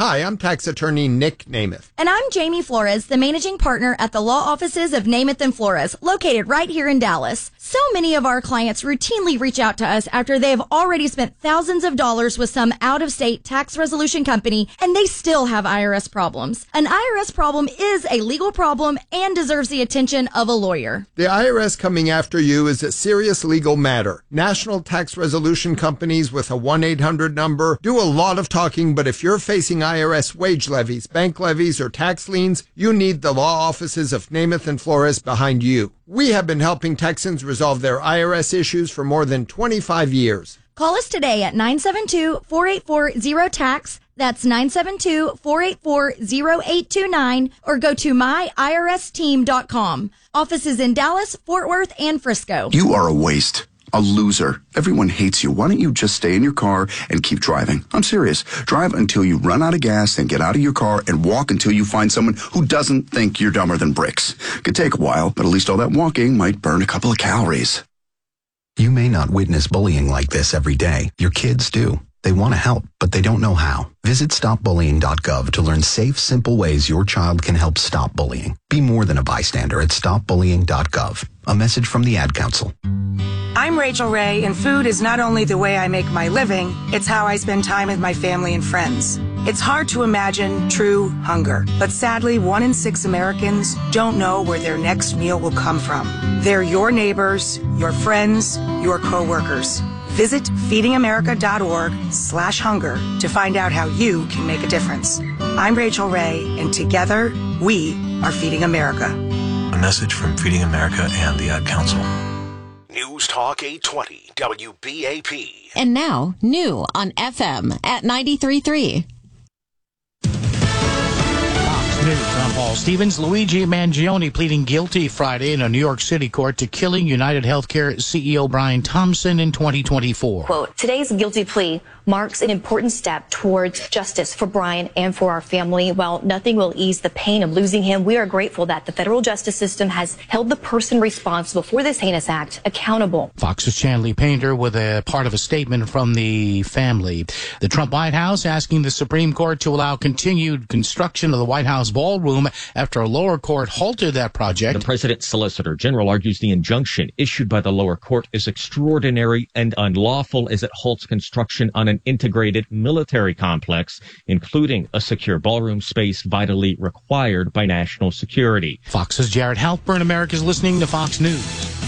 Hi, I'm tax attorney Nick Namath. And I'm Jamie Flores, the managing partner at the law offices of Namath and Flores, located right here in Dallas. So many of our clients routinely reach out to us after they have already spent thousands of dollars with some out-of-state tax resolution company, and they still have IRS problems. An IRS problem is a legal problem and deserves the attention of a lawyer. The IRS coming after you is a serious legal matter. National tax resolution companies with a 1-800 number do a lot of talking, but if you're facing IRS wage levies, bank levies, or tax liens, you need the law offices of Namath and Flores behind you. We have been helping Texans resolve their IRS issues for more than 25 years. Call us today at 972-484-0TAX. That's 972-484-0829, or go to myiRSteam.com. Offices in Dallas, Fort Worth, and Frisco. You are a waste. A loser. Everyone hates you. Why don't you just stay in your car and keep driving? I'm serious. Drive until you run out of gas, then get out of your car and walk until you find someone who doesn't think you're dumber than bricks. Could take a while, but at least all that walking might burn a couple of calories. You may not witness bullying like this every day. Your kids do. They want to help, but they don't know how. Visit stopbullying.gov to learn safe, simple ways your child can help stop bullying. Be more than a bystander at stopbullying.gov. A message from the Ad Council. I'm Rachel Ray, and food is not only the way I make my living, it's how I spend time with my family and friends. It's hard to imagine true hunger, but sadly, 1 in 6 Americans don't know where their next meal will come from. They're your neighbors, your friends, your co-workers. Visit feedingamerica.org/hunger to find out how you can make a difference. I'm Rachel Ray, and together, we are Feeding America. A message from Feeding America and the Ad Council. News Talk 820, WBAP. And now, new on FM at 93.3. News. I'm Paul Stevens. Luigi Mangione pleading guilty Friday in a New York City court to killing United Healthcare CEO Brian Thompson in 2024. Quote, today's guilty plea marks an important step towards justice for Brian and for our family. While nothing will ease the pain of losing him, we are grateful that the federal justice system has held the person responsible for this heinous act accountable. Fox's Chanley Painter with a part of a statement from the family. The Trump White House asking the Supreme Court to allow continued construction of the White House ballroom after a lower court halted that project. The president's solicitor general argues the injunction issued by the lower court is extraordinary and unlawful as it halts construction on an integrated military complex, including a secure ballroom space vitally required by national security. Fox's Jared Halpern. America's listening to Fox News.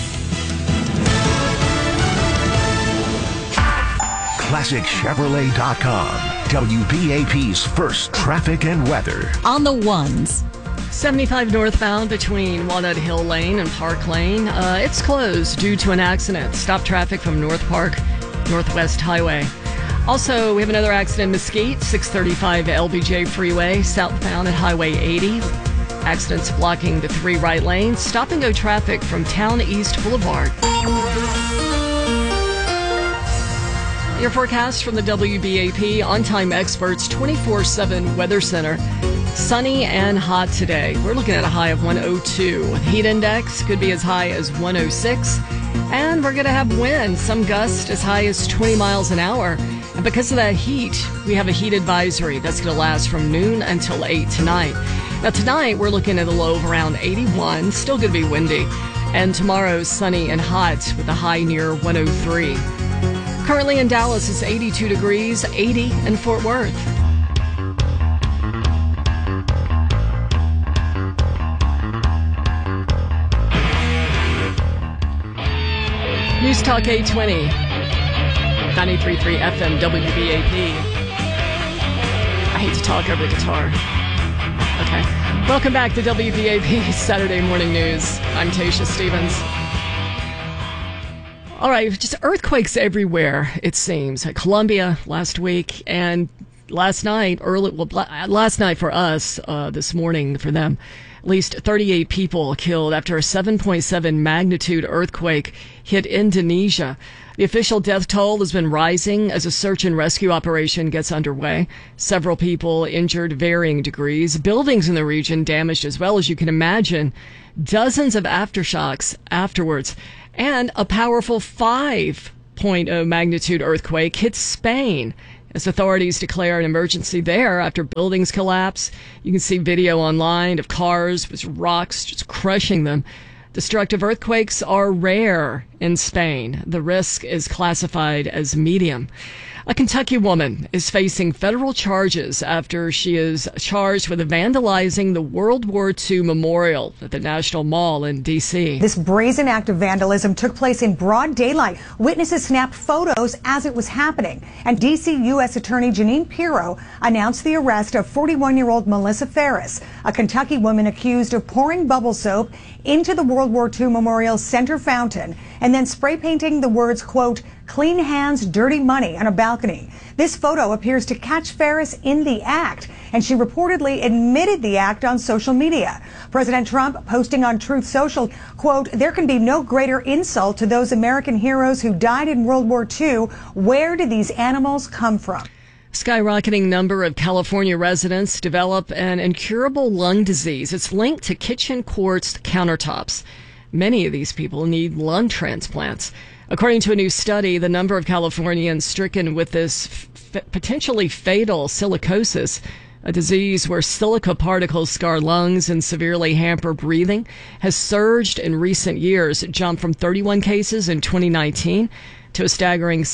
ClassicChevrolet.com. WBAP's first traffic and weather. On the ones. 75 northbound between Walnut Hill Lane and Park Lane. It's closed due to an accident. Stop traffic from North Park, Northwest Highway. Also, we have another accident in Mesquite, 635 LBJ Freeway, southbound at Highway 80. Accidents blocking the 3 right lanes. Stop and go traffic from Town East Boulevard. Your forecast from the WBAP On-Time Experts 24/7 Weather Center. Sunny and hot today. We're looking at a high of 102. Heat index could be as high as 106. And we're going to have wind, some gusts as high as 20 miles an hour. And because of that heat, we have a heat advisory that's going to last from noon until 8 tonight. Now tonight, we're looking at a low of around 81, still going to be windy. And tomorrow, sunny and hot with a high near 103. Currently in Dallas, it's 82 degrees, 80 in Fort Worth. News Talk 820, 93.3 FM WBAP. I hate to talk over the guitar. Okay. Welcome back to WBAP Saturday Morning News. I'm Tasha Stevens. All right, just earthquakes everywhere, it seems. Colombia last week and last night for us, this morning for them. At least 38 people killed after a 7.7 magnitude earthquake hit Indonesia. The official death toll has been rising as a search and rescue operation gets underway. Several people injured, varying degrees. Buildings in the region damaged as well, as you can imagine. Dozens of aftershocks afterwards. And a powerful 5.0 magnitude earthquake hit Spain. as authorities declare an emergency there after buildings collapse. You can see video online of cars with rocks just crushing them. Destructive earthquakes are rare in Spain. The risk is classified as medium. A Kentucky woman is facing federal charges after she is charged with vandalizing the World War II memorial at the National Mall in D.C. This brazen act of vandalism took place in broad daylight. Witnesses snapped photos as it was happening. And D.C. U.S. Attorney Jeanine Pirro announced the arrest of 41-year-old Melissa Ferris, a Kentucky woman accused of pouring bubble soap into the World War II Memorial Center fountain and then spray painting the words, quote, "clean hands, dirty money" on a balcony. This photo appears to catch Ferris in the act, and she reportedly admitted the act on social media. President Trump posting on Truth Social, quote, "There can be no greater insult to those American heroes who died in World War II. Where did these animals come from?" Skyrocketing number of California residents develop an incurable lung disease. It's linked to kitchen quartz countertops. Many of these people need lung transplants. According to a new study, the number of Californians stricken with this potentially fatal silicosis, a disease where silica particles scar lungs and severely hamper breathing, has surged in recent years. It jumped from 31 cases in 2019 to a staggering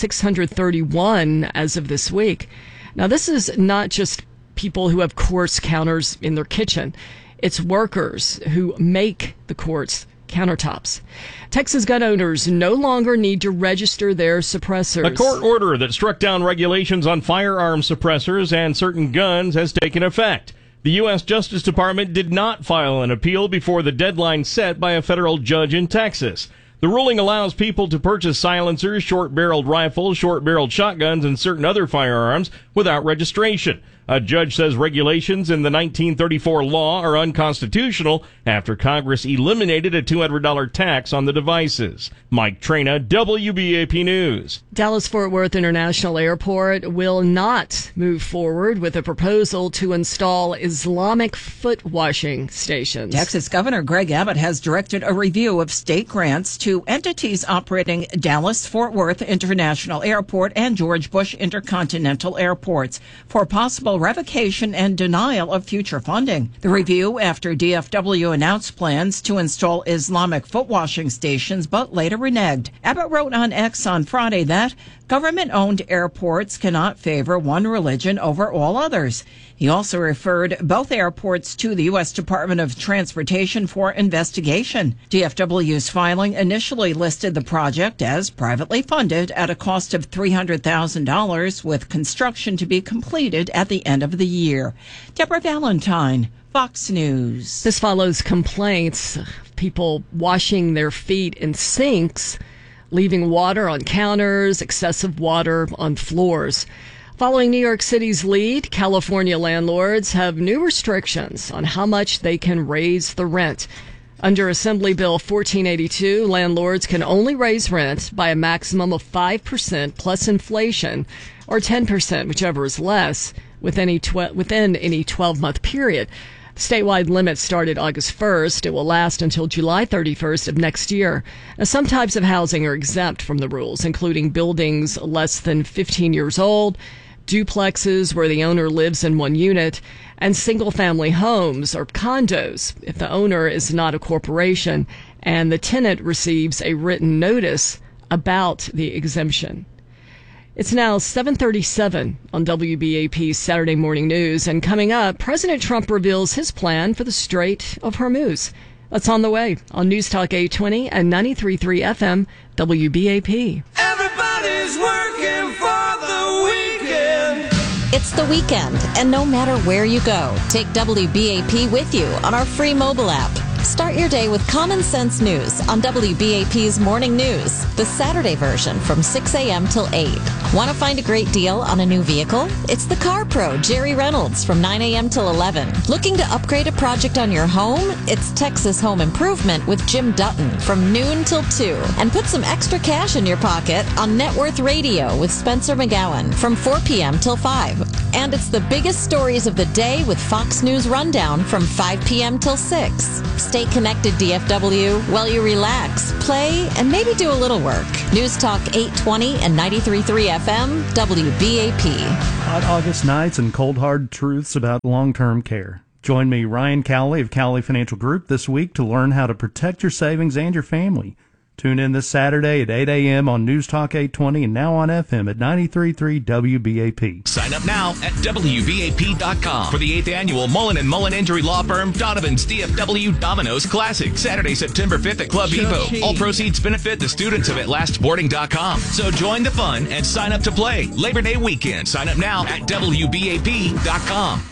631 as of this week. Now, this is not just people who have quartz counters in their kitchen. It's workers who make the quartz countertops. Texas gun owners no longer need to register their suppressors. A court order that struck down regulations on firearm suppressors and certain guns has taken effect. The U.S. Justice Department did not file an appeal before the deadline set by a federal judge in Texas. The ruling allows people to purchase silencers, short-barreled rifles, short-barreled shotguns, and certain other firearms without registration. A judge says regulations in the 1934 law are unconstitutional after Congress eliminated a $200 tax on the devices. Mike Trina, WBAP News. Dallas-Fort Worth International Airport will not move forward with a proposal to install Islamic foot washing stations. Texas Governor Greg Abbott has directed a review of state grants to entities operating Dallas-Fort Worth International Airport and George Bush Intercontinental Airports for possible revocation and denial of future funding. The review after DFW announced plans to install Islamic foot washing stations, but later reneged. Abbott wrote on X on Friday that government-owned airports cannot favor one religion over all others. He also referred both airports to the U.S. Department of Transportation for investigation. DFW's filing initially listed the project as privately funded at a cost of $300,000, with construction to be completed at the end of the year. Deborah Valentine, Fox News. This follows complaints of people washing their feet in sinks, leaving water on counters, excessive water on floors. Following New York City's lead, California landlords have new restrictions on how much they can raise the rent. Under Assembly Bill 1482, landlords can only raise rent by a maximum of 5% plus inflation, or 10%, whichever is less, within any 12-month period. The statewide limit started August 1st. It will last until July 31st of next year. Now, some types of housing are exempt from the rules, including buildings less than 15 years old, duplexes where the owner lives in one unit, and single-family homes or condos if the owner is not a corporation and the tenant receives a written notice about the exemption. It's now 7:37 on WBAP's Saturday Morning News, and coming up, President Trump reveals his plan for the Strait of Hormuz. That's on the way on News Talk 820 and 93.3 FM WBAP. Everybody's working for the weekend. It's the weekend, and no matter where you go, take WBAP with you on our free mobile app. Start your day with common sense news on WBAP's Morning News, the Saturday version from 6 a.m. till 8. Want to find a great deal on a new vehicle? It's the Car Pro, Jerry Reynolds, from 9 a.m. till 11. Looking to upgrade a project on your home? It's Texas Home Improvement with Jim Dutton from noon till 2. And put some extra cash in your pocket on Net Worth Radio with Spencer McGowan from 4 p.m. till 5. And it's the biggest stories of the day with Fox News Rundown from 5 p.m. till 6. Stay connected, DFW, while you relax, play, and maybe do a little work. News Talk 820 and 93.3 FM, WBAP. Hot August nights and cold hard truths about long-term care. Join me, Ryan Cowley of Cowley Financial Group, this week to learn how to protect your savings and your family. Tune in this Saturday at 8 a.m. on News Talk 820 and now on FM at 93.3 WBAP. Sign up now at WBAP.com for the 8th annual Mullen & Mullen Injury Law Firm Donovan's DFW Dominoes Classic, Saturday, September 5th at Club Evo. All proceeds benefit the students of AtLastBoarding.com. So join the fun and sign up to play. Labor Day weekend. Sign up now at WBAP.com.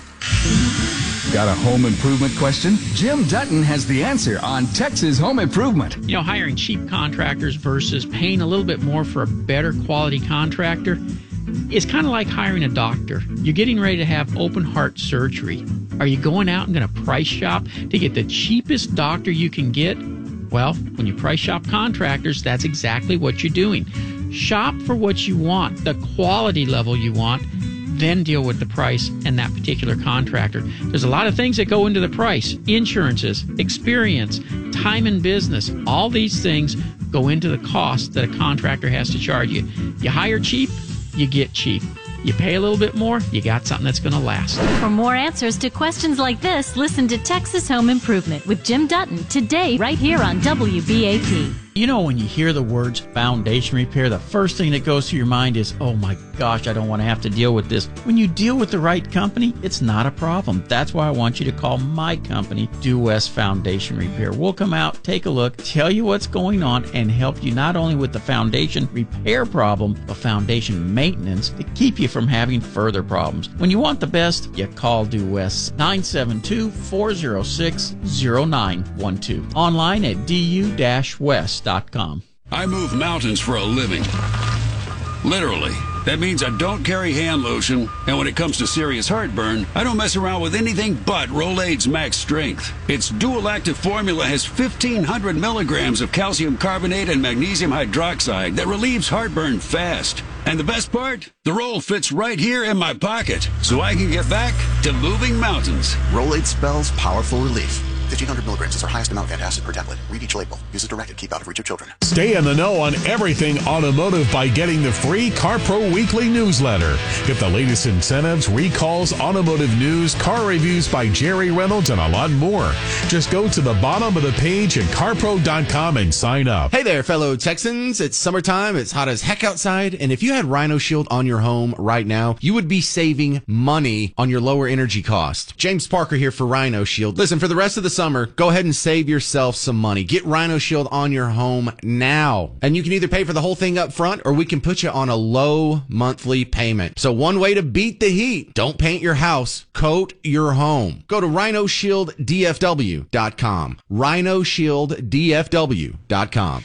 Got a home improvement question? Jim Dutton has the answer on Texas Home Improvement. You know, hiring cheap contractors versus paying a little bit more for a better quality contractor is kind of like hiring a doctor. You're getting ready to have open heart surgery. Are you going out and going to price shop to get the cheapest doctor you can get? Well, when you price shop contractors, that's exactly what you're doing. Shop for what you want, the quality level you want, then deal with the price and that particular contractor. There's a lot of things that go into the price. Insurances, experience, time in business, all these things go into the cost that a contractor has to charge you. You hire cheap, you get cheap. You pay a little bit more, you got something that's going to last. For more answers to questions like this, listen to Texas Home Improvement with Jim Dutton today right here on WBAP. You know, when you hear the words foundation repair, the first thing that goes through your mind is, oh my gosh, I don't want to have to deal with this. When you deal with the right company, it's not a problem. That's why I want you to call my company, Due West Foundation Repair. We'll come out, take a look, tell you what's going on, and help you not only with the foundation repair problem, but foundation maintenance to keep you from having further problems. When you want the best, you call Due West, 972-406-0912. Online at du-west.com. I move mountains for a living. Literally. That means I don't carry hand lotion, and when it comes to serious heartburn, I don't mess around with anything but Rolaids Max Strength. Its dual-active formula has 1,500 milligrams of calcium carbonate and magnesium hydroxide that relieves heartburn fast. And the best part? The roll fits right here in my pocket, so I can get back to moving mountains. Rolaids spells powerful relief. 1,500 milligrams is our highest amount of antacid per tablet. Read each label. Use as directed. Keep out of reach of children. Stay in the know on everything automotive by getting the free CarPro Weekly newsletter. Get the latest incentives, recalls, automotive news, car reviews by Jerry Reynolds, and a lot more. Just go to the bottom of the page at carpro.com and sign up. Hey there, fellow Texans. It's summertime. It's hot as heck outside. And if you had Rhino Shield on your home right now, you would be saving money on your lower energy cost. James Parker here for Rhino Shield. Listen, for the rest of the summer, go ahead and save yourself some money. Get Rhino Shield on your home now. And you can either pay for the whole thing up front or we can put you on a low monthly payment. So one way to beat the heat, don't paint your house, coat your home. Go to rhinoshielddfw.com. rhinoshielddfw.com.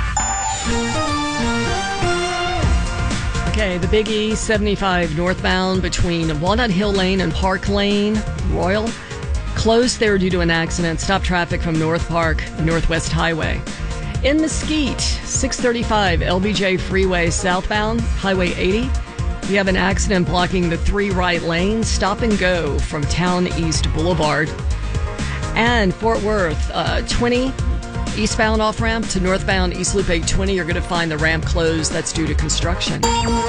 Okay, the Big E 75 northbound between Walnut Hill Lane and Park Lane, Royal. Closed there due to an accident. Stop traffic from North Park, Northwest Highway. In Mesquite, 635 LBJ Freeway southbound, Highway 80. You have an accident blocking the 3 right lanes. Stop and go from Town East Boulevard. And Fort Worth, 20 eastbound off-ramp to northbound East Loop 820. You're going to find the ramp closed. That's due to construction.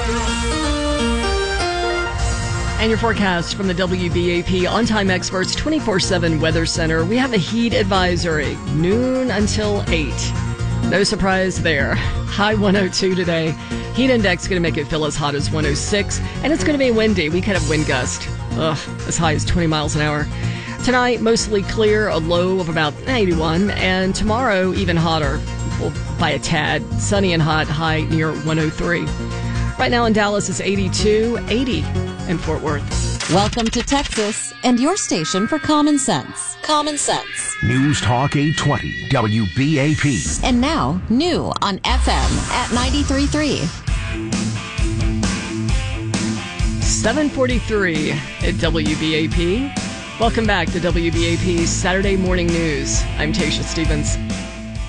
And your forecast from the WBAP On-Time Experts 24/7 Weather Center. We have a heat advisory, noon until 8. No surprise there. High 102 today. Heat index going to make it feel as hot as 106. And it's going to be windy. We could have wind gust as high as 20 miles an hour. Tonight, mostly clear, a low of about 81. And tomorrow, even hotter, well, by a tad. Sunny and hot, high near 103. Right now in Dallas, it's 82, 80 in Fort Worth. Welcome to Texas and your station for common sense. Common Sense. News Talk 820, WBAP. And now, new on FM at 93.3. 7:43 at WBAP. Welcome back to WBAP's Saturday Morning News. I'm Tasha Stevens.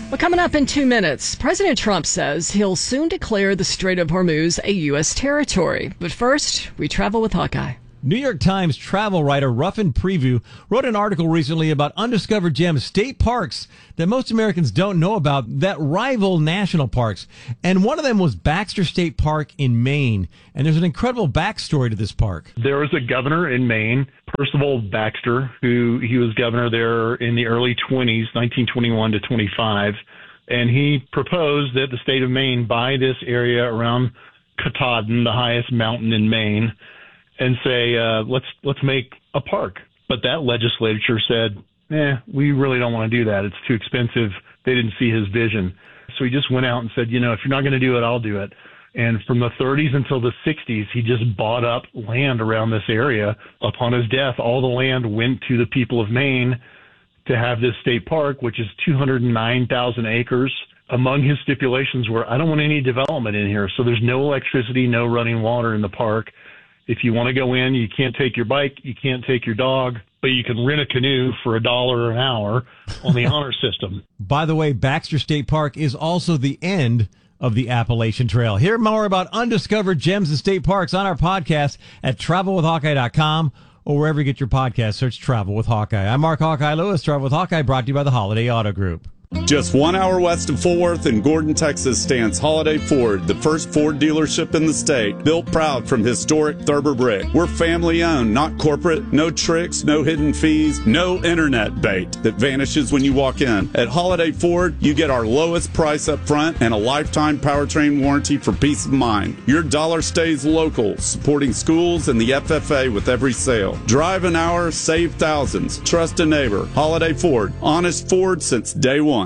Well, coming up in 2 minutes, President Trump says he'll soon declare the Strait of Hormuz a U.S. territory. But first, we travel with Hawkeye. New York Times travel writer Ruffin Preview wrote an article recently about undiscovered gems, state parks that most Americans don't know about that rival national parks. And one of them was Baxter State Park in Maine. And there's an incredible backstory to this park. There was a governor in Maine, Percival Baxter, he was governor there in the early 20s, 1921 to 25. And he proposed that the state of Maine buy this area around Katahdin, the highest mountain in Maine, and say, let's make a park. But that legislature said, we really don't want to do that. It's too expensive. They didn't see his vision. So he just went out and said, if you're not going to do it, I'll do it. And from the 30s until the 60s, he just bought up land around this area. Upon his death, all the land went to the people of Maine to have this state park, which is 209,000 acres. Among his stipulations were, I don't want any development in here. So there's no electricity, no running water in the park. If you want to go in, you can't take your bike, you can't take your dog, but you can rent a canoe for $1 an hour on the honor system. By the way, Baxter State Park is also the end of the Appalachian Trail. Hear more about undiscovered gems and state parks on our podcast at travelwithhawkeye.com or wherever you get your podcast. Search Travel with Hawkeye. I'm Mark Hawkeye Lewis. Travel with Hawkeye brought to you by the Holiday Auto Group. Just 1 hour west of Fort Worth in Gordon, Texas stands Holiday Ford, the first Ford dealership in the state, built proud from historic Thurber brick. We're family owned, not corporate, no tricks, no hidden fees, no internet bait that vanishes when you walk in. At Holiday Ford, you get our lowest price up front and a lifetime powertrain warranty for peace of mind. Your dollar stays local, supporting schools and the FFA with every sale. Drive an hour, save thousands. Trust a neighbor. Holiday Ford, honest Ford since day one.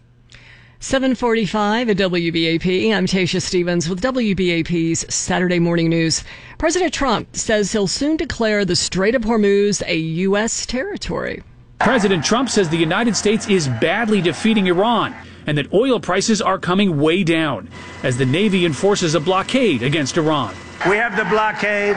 7:45 at WBAP. I'm Tasha Stevens with WBAP's Saturday Morning News. President Trump says he'll soon declare the Strait of Hormuz a U.S. territory. President Trump says the United States is badly defeating Iran and that oil prices are coming way down as the Navy enforces a blockade against Iran. We have the blockade.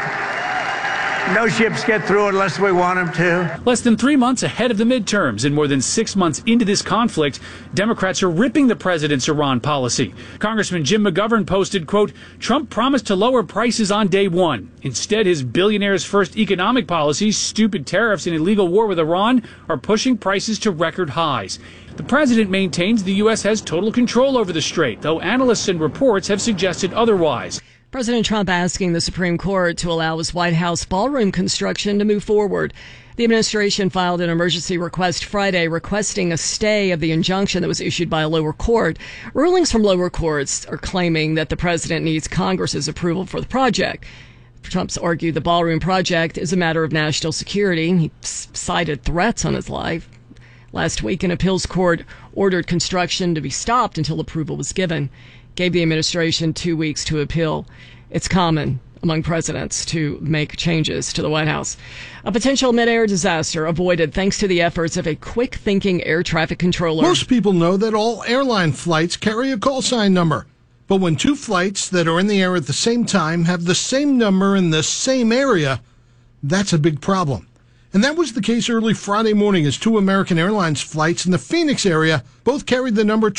No ships get through unless we want them to. Less than 3 months ahead of the midterms and more than 6 months into this conflict, Democrats are ripping the president's Iran policy. Congressman Jim McGovern posted, quote, Trump promised to lower prices on day one. Instead, his billionaire's first economic policies, stupid tariffs and illegal war with Iran, are pushing prices to record highs. The president maintains the U.S. has total control over the strait, though analysts and reports have suggested otherwise. President Trump asking the Supreme Court to allow his White House ballroom construction to move forward. The administration filed an emergency request Friday requesting a stay of the injunction that was issued by a lower court. Rulings from lower courts are claiming that the president needs Congress's approval for the project. Trump's argued the ballroom project is a matter of national security. He cited threats on his life. Last week, an appeals court ordered construction to be stopped until approval was given. Gave the administration 2 weeks to appeal. It's common among presidents to make changes to the White House. A potential mid-air disaster avoided thanks to the efforts of a quick-thinking air traffic controller. Most people know that all airline flights carry a call sign number. But when two flights that are in the air at the same time have the same number in the same area, that's a big problem. And that was the case early Friday morning as two American Airlines flights in the Phoenix area both carried the number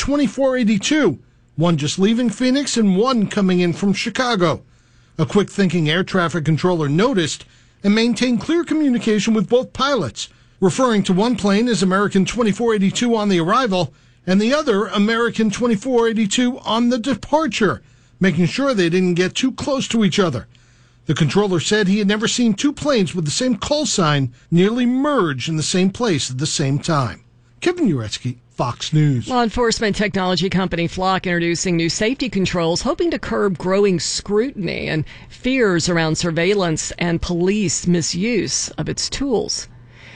2482. One just leaving Phoenix and one coming in from Chicago. A quick-thinking air traffic controller noticed and maintained clear communication with both pilots, referring to one plane as American 2482 on the arrival and the other American 2482 on the departure, making sure they didn't get too close to each other. The controller said he had never seen two planes with the same call sign nearly merge in the same place at the same time. Kevin Uretsky, Fox News. Law enforcement technology company Flock introducing new safety controls, hoping to curb growing scrutiny and fears around surveillance and police misuse of its tools.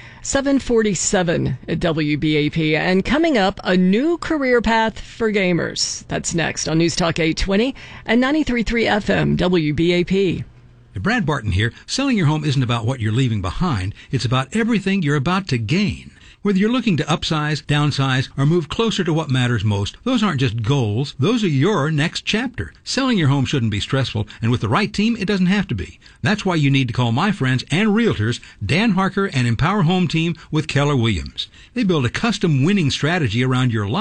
7:47 at WBAP, and coming up, a new career path for gamers. That's next on News Talk 820 and 93.3 FM WBAP. Brad Barton here. Selling your home isn't about what you're leaving behind. It's about everything you're about to gain. Whether you're looking to upsize, downsize, or move closer to what matters most, those aren't just goals. Those are your next chapter. Selling your home shouldn't be stressful, and with the right team, it doesn't have to be. That's why you need to call my friends and realtors, Dan Harker and Empower Home Team with Keller Williams. They build a custom winning strategy around your life,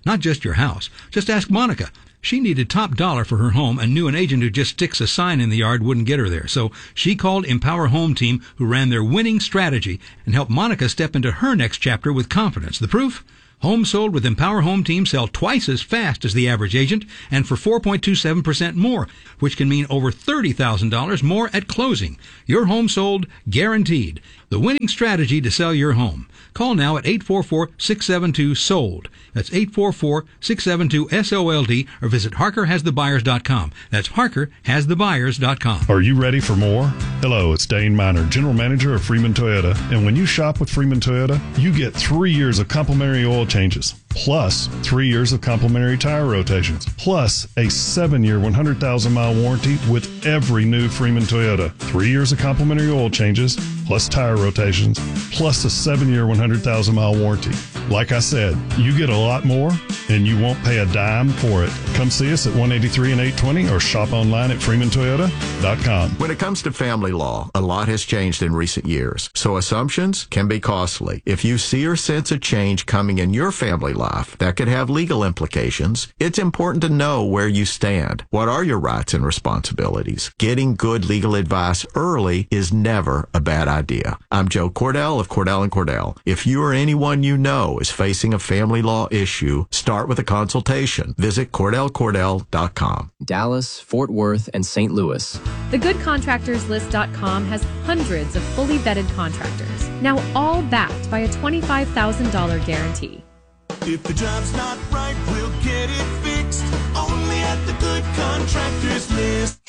not just your house. Just ask Monica. She needed top dollar for her home and knew an agent who just sticks a sign in the yard wouldn't get her there. So she called Empower Home Team, who ran their winning strategy and helped Monica step into her next chapter with confidence. The proof? Homes sold with Empower Home Team sell twice as fast as the average agent and for 4.27% more, which can mean over $30,000 more at closing. Your home sold guaranteed. The winning strategy to sell your home. Call now at 844-672-SOLD. That's 844-672-SOLD or visit HarkerHasTheBuyers.com. That's HarkerHasTheBuyers.com. Are you ready for more? Hello, it's Dane Miner, General Manager of Freeman Toyota. And when you shop with Freeman Toyota, you get 3 years of complimentary oil changes, plus 3 years of complimentary tire rotations, plus a 7-year, 100,000-mile warranty with every new Freeman Toyota. 3 years of complimentary oil changes, plus tire rotations, plus a 7-year, 100,000-mile warranty. Like I said, you get a lot more, and you won't pay a dime for it. Come see us at 183 and 820 or shop online at freemantoyota.com. When it comes to family law, a lot has changed in recent years, so assumptions can be costly. If you see or sense a change coming in your family life that could have legal implications, it's important to know where you stand. What are your rights and responsibilities? Getting good legal advice early is never a bad idea. I'm Joe Cordell of Cordell & Cordell. If you or anyone you know is facing a family law issue, start with a consultation. Visit CordellCordell.com. Dallas, Fort Worth, and St. Louis. TheGoodContractorsList.com has hundreds of fully vetted contractors, now all backed by a $25,000 guarantee. If the job's not right, we'll get it fixed. Only at the Good Contractors List.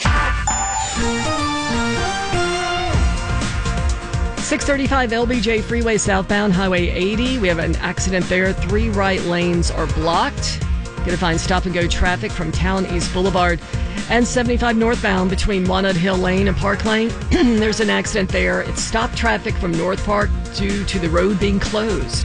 635 LBJ Freeway southbound Highway 80. We have an accident there. 3 right lanes are blocked. Going to find stop-and-go traffic from Town East Boulevard and 75 northbound between Walnut Hill Lane and Park Lane. There's an accident there. It's stopped traffic from North Park due to the road being closed.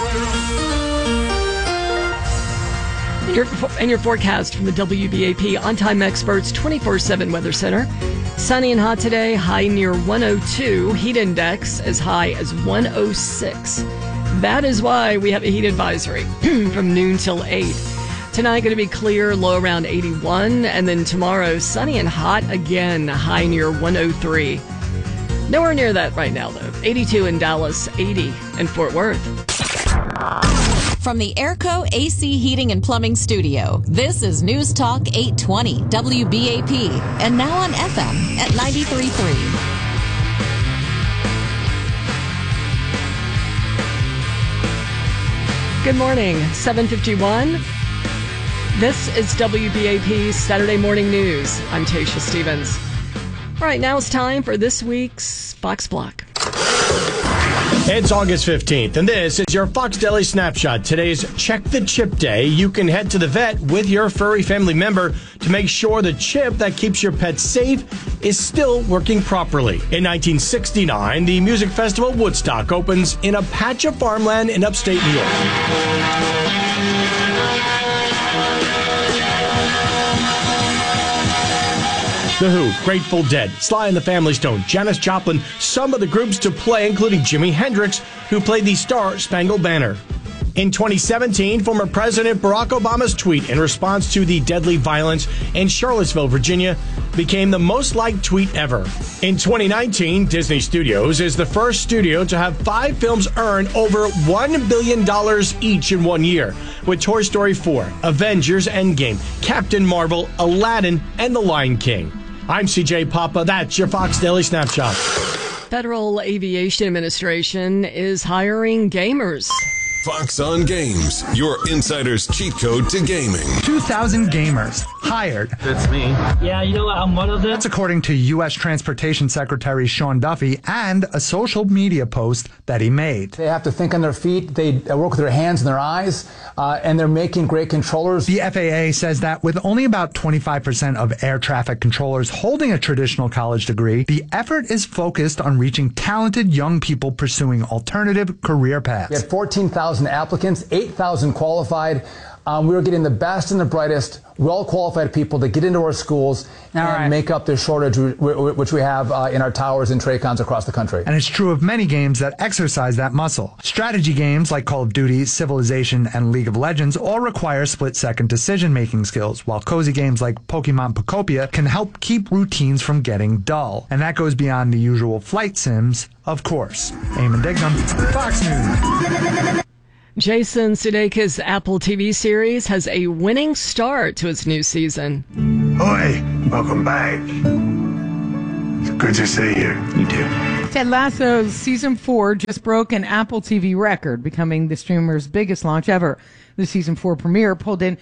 And your forecast from the WBAP On-Time Experts 24/7 Weather Center. Sunny and hot today, high near 102. Heat index as high as 106. That is why we have a heat advisory from noon till 8. Tonight going to be clear, low around 81. And then tomorrow, sunny and hot again, high near 103. Nowhere near that right now, though. 82 in Dallas, 80 in Fort Worth. From the Airco AC Heating and Plumbing Studio, this is News Talk 820 WBAP, and now on FM at 93.3. Good morning, 7:51. This is WBAP's Saturday Morning News. I'm Tasha Stevens. All right, now it's time for this week's Fox Block. It's August 15th, and this is your Fox Daily Snapshot. Today's Check the Chip Day. You can head to the vet with your furry family member to make sure the chip that keeps your pet safe is still working properly. In 1969, the music festival Woodstock opens in a patch of farmland in upstate New York. The Who, Grateful Dead, Sly and the Family Stone, Janis Joplin, some of the groups to play, including Jimi Hendrix, who played the Star Spangled Banner. In 2017, former President Barack Obama's tweet in response to the deadly violence in Charlottesville, Virginia, became the most liked tweet ever. In 2019, Disney Studios is the first studio to have 5 films earn over $1 billion each in 1 year, with Toy Story 4, Avengers Endgame, Captain Marvel, Aladdin, and The Lion King. I'm CJ Papa. That's your Fox Daily Snapshot. Federal Aviation Administration is hiring gamers. Fox on Games, your insider's cheat code to gaming. 2,000 gamers hired. That's me. Yeah, you know what? I'm one of them. That's according to U.S. Transportation Secretary Sean Duffy and a social media post that he made. They have to think on their feet. They work with their hands and their eyes, and they're making great controllers. The FAA says that with only about 25% of air traffic controllers holding a traditional college degree, the effort is focused on reaching talented young people pursuing alternative career paths. We had 14,000 applicants, 8,000 qualified. We are getting the best and the brightest, well-qualified people to get into our schools and make up the shortage which we have in our towers and TRACONs across the country. And it's true of many games that exercise that muscle. Strategy games like Call of Duty, Civilization, and League of Legends all require split-second decision-making skills, while cozy games like Pokemon Pocopia can help keep routines from getting dull. And that goes beyond the usual flight sims, of course. Eamon Dignam, Fox News. Jason Sudeikis' Apple TV series has a winning start to its new season. Hoi, welcome back. It's good to see you. You too. Ted Lasso's Season 4 just broke an Apple TV record, becoming the streamer's biggest launch ever. The Season 4 premiere pulled in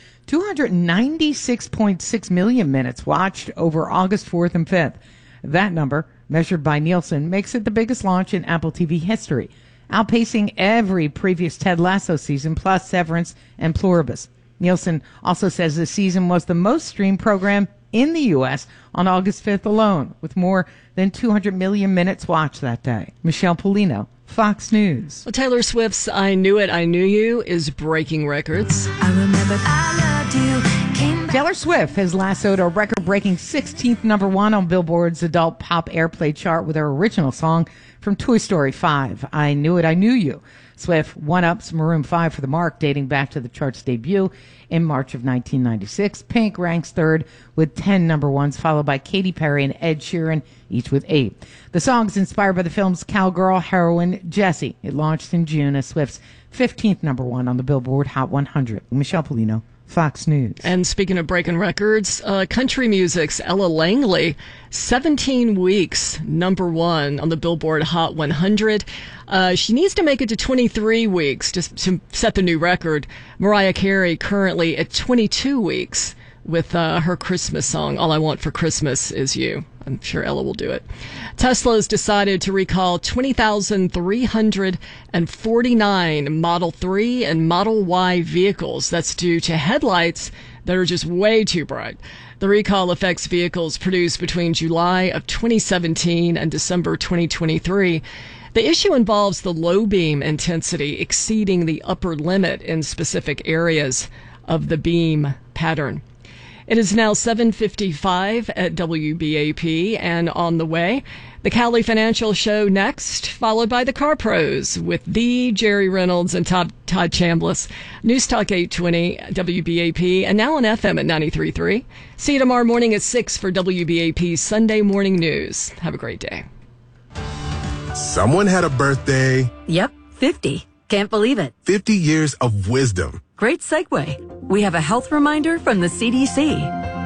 296.6 million minutes watched over August 4th and 5th. That number, measured by Nielsen, makes it the biggest launch in Apple TV history, outpacing every previous Ted Lasso season, plus Severance and Pluribus. Nielsen also says the season was the most streamed program in the U.S. on August 5th alone, with more than 200 million minutes watched that day. Michelle Polino, Fox News. Well, Taylor Swift's I Knew It, I Knew You is breaking records. I remember I loved you. Taylor Swift has lassoed a record-breaking 16th #1 on Billboard's adult pop airplay chart with her original song from Toy Story 5, I Knew It, I Knew You. Swift one-ups Maroon 5 for the mark, dating back to the chart's debut in March of 1996. Pink ranks third with 10 #1s, followed by Katy Perry and Ed Sheeran, each with 8. The song is inspired by the film's cowgirl heroine, Jessie. It launched in June as Swift's 15th #1 on the Billboard Hot 100. Michelle Polino, Fox News. And speaking of breaking records, country music's Ella Langley, 17 weeks #1 on the Billboard Hot 100. She needs to make it to 23 weeks to set the new record. Mariah Carey currently at 22 weeks with her Christmas song, All I Want for Christmas Is You. I'm sure Ella will do it. Tesla's decided to recall 20,349 Model 3 and Model Y vehicles. That's due to headlights that are just way too bright. The recall affects vehicles produced between July of 2017 and December 2023. The issue involves the low beam intensity exceeding the upper limit in specific areas of the beam pattern. It is now 7:55 at WBAP, and on the way, the Cali Financial Show next, followed by the Car Pros with the Jerry Reynolds and Todd Chambliss. News Talk 820 WBAP, and now on FM at 93.3. See you tomorrow morning at 6 for WBAP's Sunday Morning News. Have a great day. Someone had a birthday. Yep, 50. Can't believe it. 50 years of wisdom. Great segue. We have a health reminder from the CDC.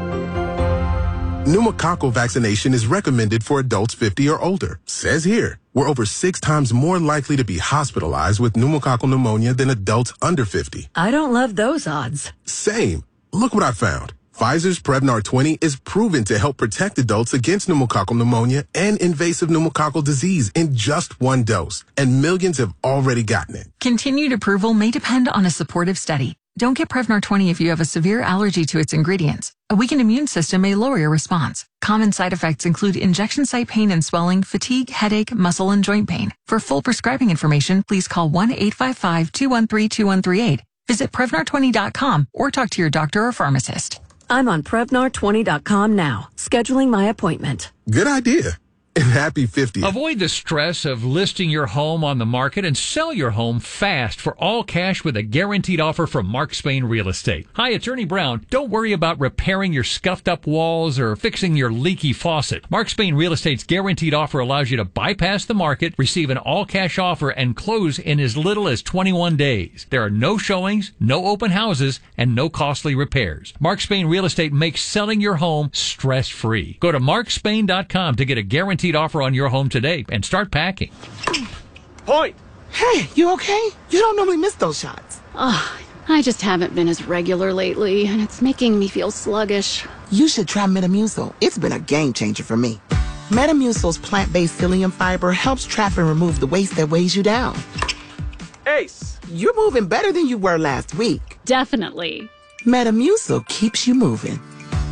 Pneumococcal vaccination is recommended for adults 50 or older. Says here, we're over 6 times more likely to be hospitalized with pneumococcal pneumonia than adults under 50. I don't love those odds. Same. Look what I found. Pfizer's Prevnar 20 is proven to help protect adults against pneumococcal pneumonia and invasive pneumococcal disease in just 1 dose, and millions have already gotten it. Continued approval may depend on a supportive study. Don't get Prevnar 20 if you have a severe allergy to its ingredients. A weakened immune system may lower your response. Common side effects include injection site pain and swelling, fatigue, headache, muscle, and joint pain. For full prescribing information, please call 1-855-213-2138. Visit Prevnar20.com or talk to your doctor or pharmacist. I'm on Prevnar20.com now, scheduling my appointment. Good idea. And happy 50th. Avoid the stress of listing your home on the market and sell your home fast for all cash with a guaranteed offer from Mark Spain Real Estate. Hi, it's Ernie Brown. Don't worry about repairing your scuffed up walls or fixing your leaky faucet. Mark Spain Real Estate's guaranteed offer allows you to bypass the market, receive an all cash offer, and close in as little as 21 days. There are no showings, no open houses, and no costly repairs. Mark Spain Real Estate makes selling your home stress free. Go to markspain.com to get a guaranteed offer on your home today and start packing. Point. Hey, you okay? You don't normally miss those shots. I just haven't been as regular lately, and it's making me feel sluggish. You should try Metamucil. It's been a game changer for me. Metamucil's plant-based psyllium fiber helps trap and remove the waste that weighs you down. Ace, you're moving better than you were last week. Definitely. Metamucil keeps you moving.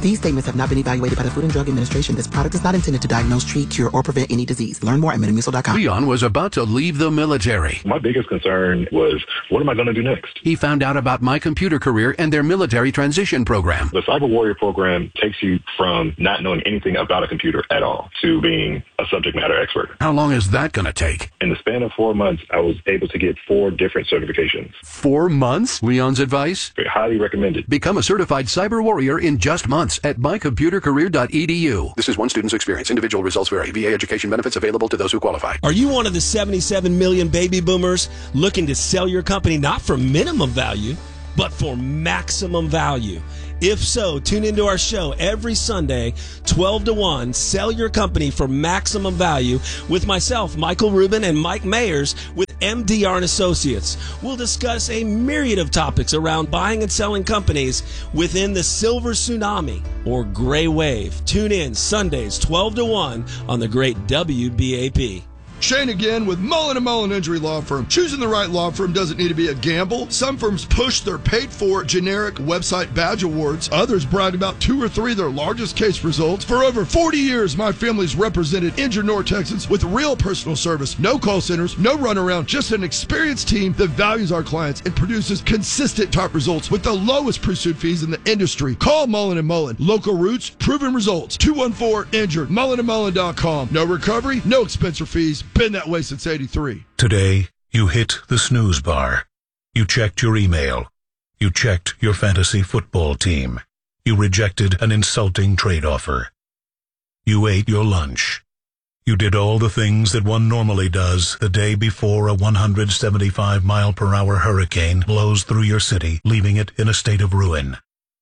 These statements have not been evaluated by the Food and Drug Administration. This product is not intended to diagnose, treat, cure, or prevent any disease. Learn more at Metamucil.com. Leon was about to leave the military. My biggest concern was, what am I going to do next? He found out about My Computer Career and their military transition program. The Cyber Warrior program takes you from not knowing anything about a computer at all to being a subject matter expert. How long is that going to take? In the span of 4 months, I was able to get 4 different certifications. 4 months? Leon's advice? Highly recommended. Become a certified cyber warrior in just months at mycomputercareer.edu. This is one student's experience. Individual results vary. VA education benefits available to those who qualify. Are you one of the 77 million baby boomers looking to sell your company not for minimum value, but for maximum value? If so, tune into our show every Sunday, 12 to 1, Sell Your Company for Maximum Value, with myself, Michael Rubin, and Mike Mayers with MDR & Associates. We'll discuss a myriad of topics around buying and selling companies within the silver tsunami or gray wave. Tune in Sundays, 12 to 1 on the great WBAP. Shane again with Mullen & Mullen Injury Law Firm. Choosing the right law firm doesn't need to be a gamble. Some firms push their paid-for generic website badge awards. Others brag about 2 or 3 of their largest case results. For over 40 years, my family's represented injured North Texans with real personal service. No call centers, no runaround, just an experienced team that values our clients and produces consistent top results with the lowest pursuit fees in the industry. Call Mullen & Mullen. Local roots, proven results. 214-INJURED. MullenandMullen.com. No recovery, no expense or fees. Been that way since 83. Today, you hit the snooze bar. You checked your email. You checked your fantasy football team. You rejected an insulting trade offer. You ate your lunch. You did all the things that one normally does the day before a 175-mile-per-hour hurricane blows through your city, leaving it in a state of ruin.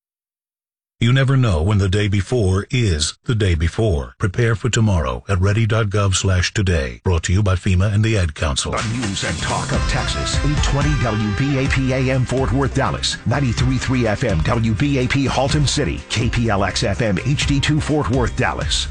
You never know when the day before is the day before. Prepare for tomorrow at ready.gov/today. Brought to you by FEMA and the Ad Council. The news and talk of Texas. 820 WBAP AM Fort Worth, Dallas. 93.3 FM WBAP Halton City. KPLX FM HD2 Fort Worth, Dallas.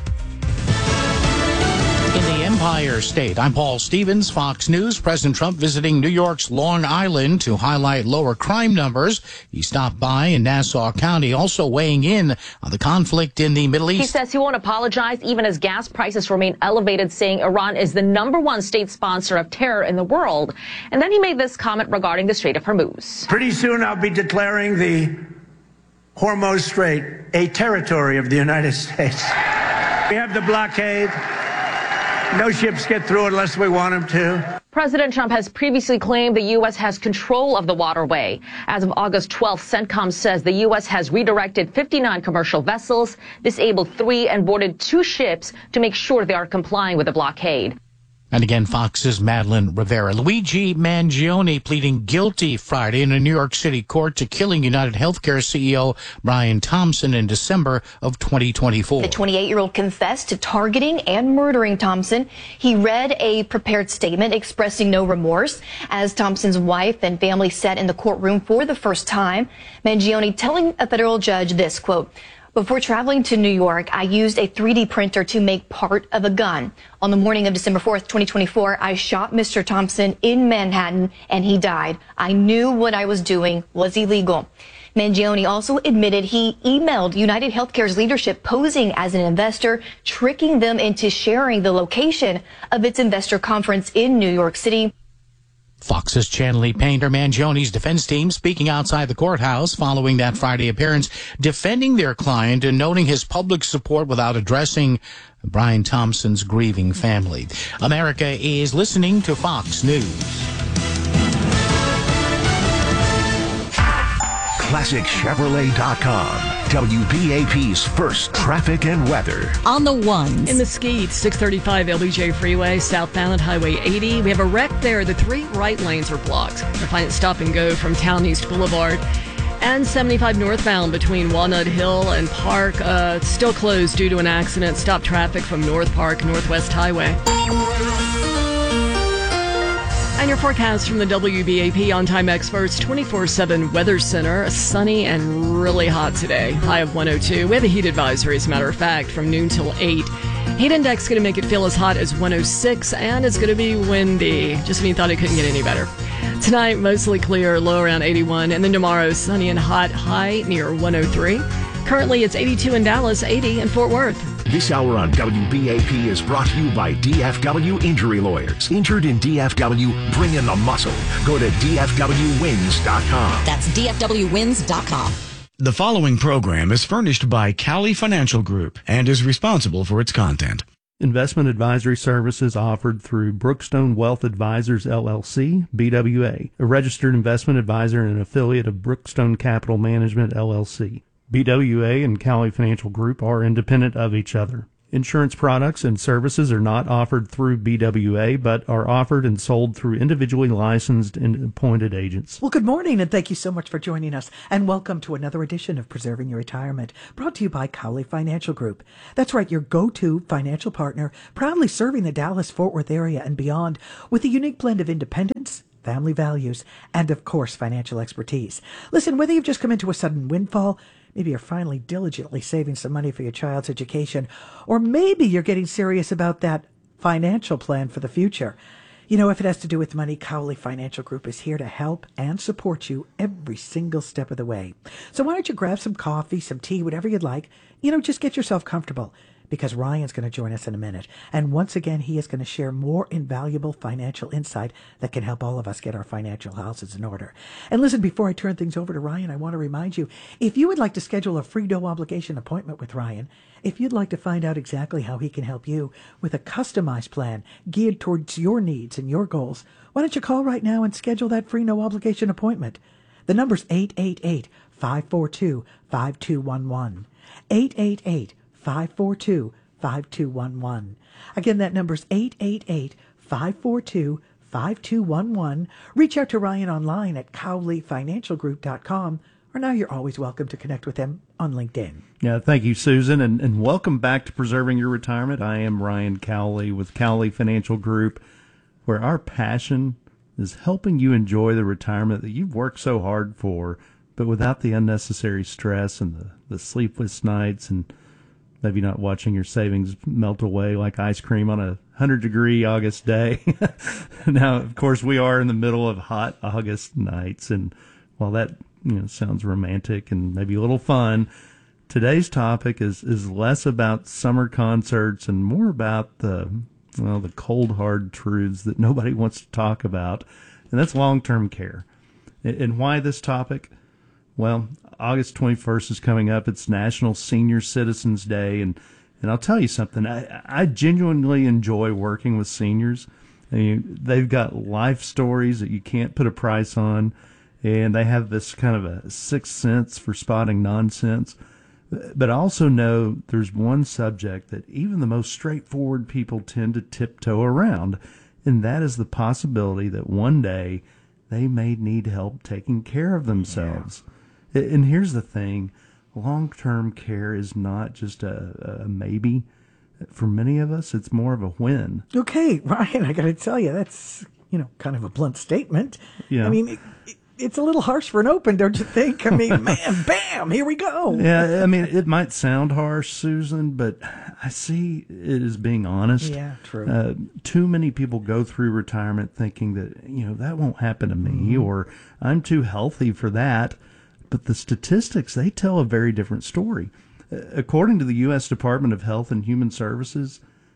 In the Empire State, I'm Paul Stevens, Fox News. President Trump visiting New York's Long Island to highlight lower crime numbers. He stopped by in Nassau County, also weighing in on the conflict in the Middle East. He says he won't apologize even as gas prices remain elevated, saying Iran is the #1 state sponsor of terror in the world. And then he made this comment regarding the Strait of Hormuz. Pretty soon I'll be declaring the Hormuz Strait a territory of the United States. We have the blockade. No ships get through unless we want them to. President Trump has previously claimed the U.S. has control of the waterway. As of August 12th, CENTCOM says the U.S. has redirected 59 commercial vessels, disabled 3, and boarded 2 ships to make sure they are complying with the blockade. And again, Fox's Madeline Rivera. Luigi Mangione pleading guilty Friday in a New York City court to killing United Healthcare CEO Brian Thompson in December of 2024. The 28-year-old confessed to targeting and murdering Thompson. He read a prepared statement expressing no remorse as Thompson's wife and family sat in the courtroom for the first time. Mangione telling a federal judge this, quote, "Before traveling to New York, I used a 3D printer to make part of a gun. On the morning of December 4th, 2024, I shot Mr. Thompson in Manhattan and he died. I knew what I was doing was illegal." Mangione also admitted he emailed United Healthcare's leadership posing as an investor, tricking them into sharing the location of its investor conference in New York City. Fox's Chanley Painter. Mangione's defense team speaking outside the courthouse following that Friday appearance, defending their client and noting his public support without addressing Brian Thompson's grieving family. America is listening to Fox News. ClassicChevrolet.com. WBAP's first traffic and weather. On the ones. In Mesquite, 635 LBJ Freeway, southbound Highway 80. We have a wreck there. The 3 right lanes are blocked. You'll find it stop and go from Town East Boulevard. And 75 northbound between Walnut Hill and Park, still closed due to an accident. Stop traffic from North Park, Northwest Highway. And your forecast from the WBAP On-Time Experts 24/7 Weather Center. Sunny and really hot today. High of 102. We have a heat advisory, as a matter of fact, from noon till 8. Heat index is going to make it feel as hot as 106, and it's going to be windy. Just when you thought it couldn't get any better. Tonight, mostly clear, low around 81. And then tomorrow, sunny and hot, high near 103. Currently, it's 82 in Dallas, 80 in Fort Worth. This hour on WBAP is brought to you by DFW Injury Lawyers. Injured in DFW, bring in the muscle. Go to DFWWins.com. That's DFWWins.com. The following program is furnished by Cali Financial Group and is responsible for its content. Investment advisory services offered through Brookstone Wealth Advisors, LLC, BWA, a registered investment advisor and an affiliate of Brookstone Capital Management, LLC. BWA and Cali Financial Group are independent of each other. Insurance products and services are not offered through BWA, but are offered and sold through individually licensed and appointed agents. Well, good morning, and thank you so much for joining us. And welcome to another edition of Preserving Your Retirement, brought to you by Cowley Financial Group. That's right, your go-to financial partner, proudly serving the Dallas-Fort Worth area and beyond with a unique blend of independence, family values, and, of course, financial expertise. Listen, whether you've just come into a sudden windfall, maybe you're finally diligently saving some money for your child's education, or maybe you're getting serious about that financial plan for the future. You know, if it has to do with money, Cowley Financial Group is here to help and support you every single step of the way. So why don't you grab some coffee, some tea, whatever you'd like. Just get yourself comfortable, because Ryan's going to join us in a minute. And once again, he is going to share more invaluable financial insight that can help all of us get our financial houses in order. And listen, before I turn things over to Ryan, I want to remind you, if you would like to schedule a free no obligation appointment with Ryan, if you'd like to find out exactly how he can help you with a customized plan geared towards your needs and your goals, why don't you call right now and schedule that free no obligation appointment? The number's 888-542-5211. 888-542-5211. Again, that number's 888-542-5211. Reach out to Ryan online at cowleyfinancialgroup.com, or now you're always welcome to connect with him on LinkedIn. Yeah, thank you, Susan, and welcome back to Preserving Your Retirement. I am Ryan Cowley with Cowley Financial Group, where our passion is helping you enjoy the retirement that you've worked so hard for, but without the unnecessary stress and the sleepless nights and maybe not watching your savings melt away like ice cream on a 100-degree August day. Now, of course, we are in the middle of hot August nights, and while that sounds romantic and maybe a little fun, today's topic is less about summer concerts and more about the cold, hard truths that nobody wants to talk about, and that's long-term care. And why this topic? Well, August 21st is coming up. It's National Senior Citizens Day, and I'll tell you something. I genuinely enjoy working with seniors. They've got life stories that you can't put a price on, and they have this kind of a sixth sense for spotting nonsense. But I also know there's one subject that even the most straightforward people tend to tiptoe around, and that is the possibility that one day they may need help taking care of themselves. Yeah. And here's the thing, long-term care is not just a maybe. For many of us, it's more of a when. Okay, Ryan, I got to tell you, that's, kind of a blunt statement. Yeah. I mean, it's a little harsh for an open, don't you think? I mean, man, bam, here we go. Yeah, I mean, it might sound harsh, Susan, but I see it as being honest. Yeah, true. Too many people go through retirement thinking that, that won't happen to me, or I'm too healthy for that. But the statistics, they tell a very different story. According to the U.S. Department of Health and Human Services,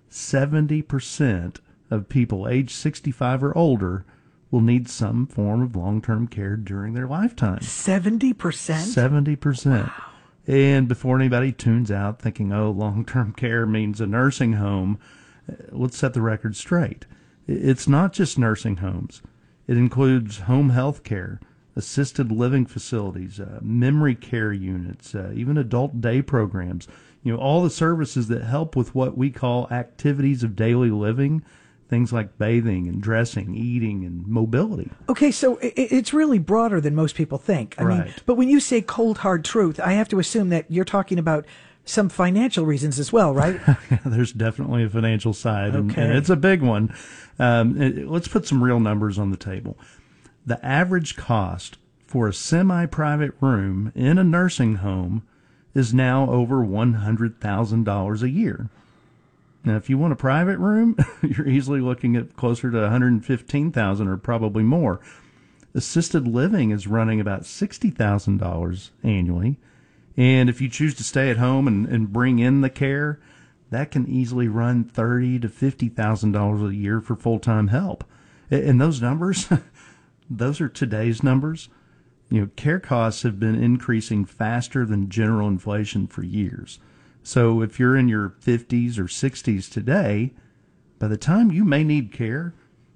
70% of people age 65 or older will need some form of long-term care during their lifetime. 70%? 70%. Wow. And before anybody tunes out thinking, long-term care means a nursing home, let's set the record straight. It's not just nursing homes. It includes home health care, assisted living facilities, memory care units, even adult day programs, all the services that help with what we call activities of daily living, things like bathing and dressing, eating, and mobility. Okay, so it's really broader than most people think. I mean, but when you say cold, hard truth, I have to assume that you're talking about some financial reasons as well, right? There's definitely a financial side, and Okay. it's a big one. Let's put some real numbers on the table. The average cost for a semi-private room in a nursing home is now over $100,000 a year. Now, if you want a private room, you're easily looking at closer to $115,000 or probably more. Assisted living is running about $60,000 annually, And if you choose to stay at home and bring in the care, that can easily run $30,000 to $50,000 a year for full-time help. And those numbers, those are today's numbers. Care costs have been increasing faster than general inflation for years. So if you're in your 50s or 60s today, by the time you may need care,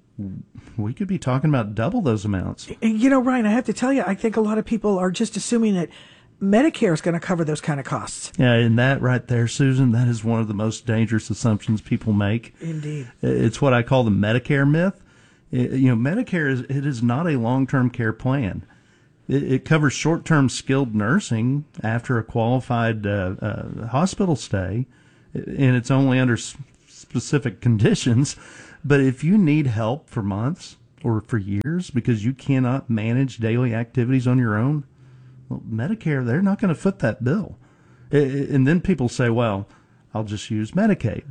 we could be talking about double those amounts. Ryan, I have to tell you, I think a lot of people are just assuming that Medicare is going to cover those kind of costs. Yeah, and that right there, Susan, that is one of the most dangerous assumptions people make. Indeed. It's what I call the Medicare myth. Medicare is not a long-term care plan. It covers short-term skilled nursing after a qualified hospital stay, and it's only under specific conditions. But if you need help for months or for years because you cannot manage daily activities on your own, well, Medicare, they're not going to foot that bill. And then people say, well, I'll just use Medicaid.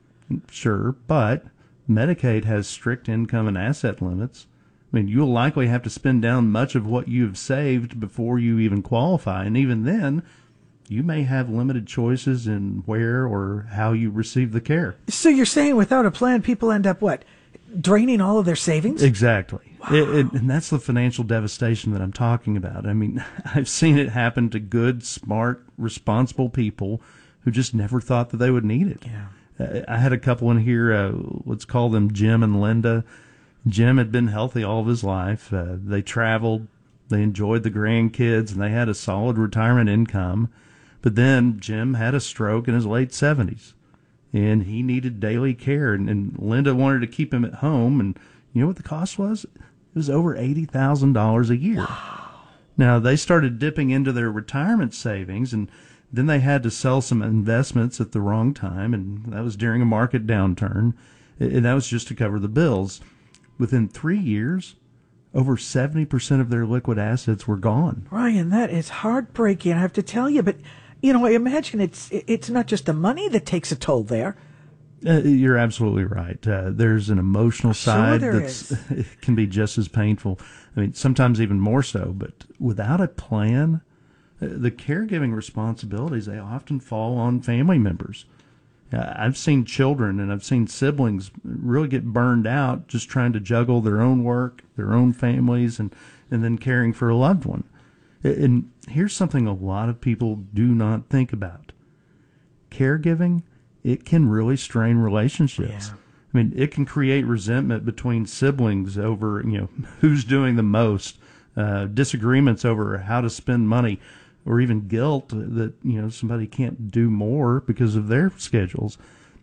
Sure, but Medicaid has strict income and asset limits. I mean, you'll likely have to spend down much of what you've saved before you even qualify. And even then, you may have limited choices in where or how you receive the care. So you're saying without a plan, people end up what? Draining all of their savings? Exactly. Wow. And that's the financial devastation that I'm talking about. I mean, I've seen it happen to good, smart, responsible people who just never thought that they would need it. Yeah. I had a couple in here, let's call them Jim and Linda. Jim had been healthy all of his life. They traveled, they enjoyed the grandkids, and they had a solid retirement income. But then Jim had a stroke in his late 70s, and he needed daily care. And Linda wanted to keep him at home. And you know what the cost was? It was over $80,000 a year. Wow. Now, they started dipping into their retirement savings, and then they had to sell some investments at the wrong time, and that was during a market downturn. And that was just to cover the bills. Within 3 years, over 70% of their liquid assets were gone. Ryan, that is heartbreaking, I have to tell you. But, I imagine it's not just the money that takes a toll there. You're absolutely right. There's an emotional side it can be just as painful. I mean, sometimes even more so. But without a plan, the caregiving responsibilities, they often fall on family members. I've seen children and I've seen siblings really get burned out just trying to juggle their own work, their own families, and then caring for a loved one. And here's something a lot of people do not think about. Caregiving, it can really strain relationships. Yeah. I mean, it can create resentment between siblings over, who's doing the most, disagreements over how to spend money, or even guilt that, somebody can't do more because of their schedules.